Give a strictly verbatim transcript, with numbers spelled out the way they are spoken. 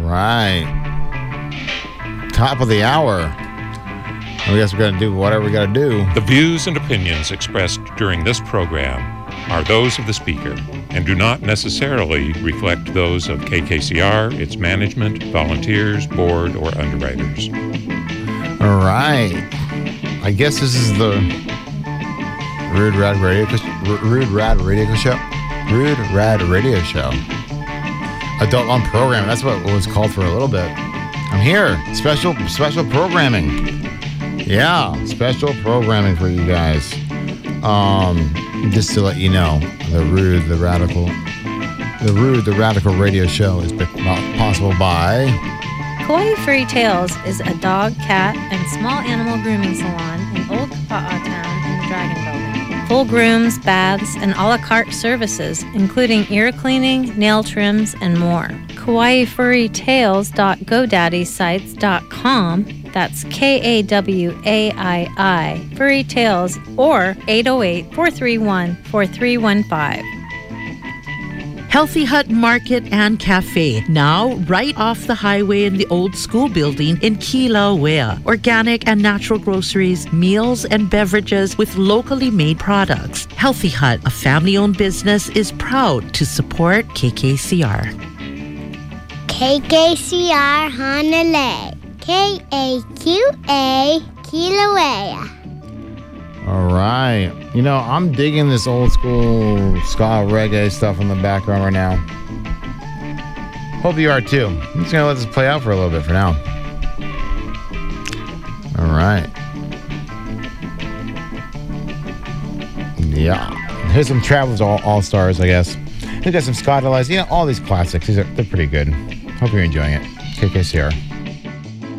right. Top of the hour. I guess we're going to do whatever we got to do. The views and opinions expressed during this program are those of the speaker and do not necessarily reflect those of K K C R, its management, volunteers, board, or underwriters. All right. I guess this is the Rude Rad Radio Rude Rad Radio Show. Rude Rad Radio Show. Adult on program. That's what it was called for a little bit. I'm here. Special special programming. Yeah, special programming for you guys. Um, just to let you know, the Rude, the Radical, the Rude, the Radical Radio Show is possible by Kauai Furry Tales is a dog, cat, and small animal grooming salon in Old Kapa'a Town in the Dragon Building. Full grooms, baths, and a la carte services, including ear cleaning, nail trims, and more. Kauai Furry Tales dot godaddy sites dot com. That's K A W A I I, Furry Tales, or eight oh eight, four three one, four three one five. Healthy Hut Market and Cafe, now right off the highway in the old school building in Kilauea. Organic and natural groceries, meals and beverages with locally made products. Healthy Hut, a family-owned business, is proud to support K K C R. K K C R Honolulu. K A Q A, Kilauea. All right. You know, I'm digging this old school ska reggae stuff in the background right now. Hope you are too. I'm just going to let this play out for a little bit for now. All right. Yeah. Here's some Travelers All, All Stars, I guess. We got some Scott Elias. You know, all these classics. These are, they're pretty good. Hope you're enjoying it. K K C R.